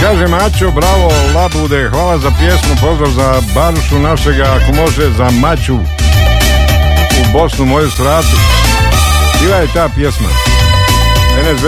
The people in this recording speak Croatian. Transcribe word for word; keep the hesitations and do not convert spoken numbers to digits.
Kaže Mačo, bravo, Labude, hvala za pjesmu, pozdrav za Barušu našega, ako može za Maču u Bosnu, moju stratu. Bila je ta pjesma. N S B